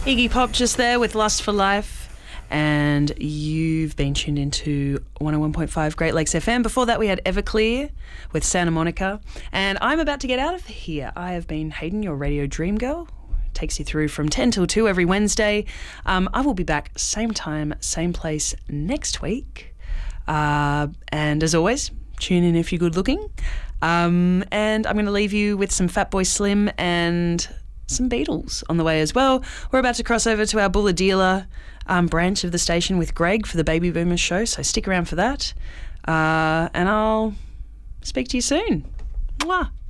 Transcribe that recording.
Iggy Pop just there with Lust for Life, and you've been tuned into 101.5 Great Lakes FM. Before that we had Everclear with Santa Monica, and I'm about to get out of here. I have been Hayden, your radio dream girl. Takes you through from 10 till 2 every Wednesday. I will be back same time, same place next week. And as always, tune in if you're good looking. And I'm going to leave you with some Fatboy Slim and some Beatles on the way as well. We're about to cross over to our Bulla Dealer branch of the station with Greg for the Baby Boomers show, so stick around for that. And I'll speak to you soon. Mwah.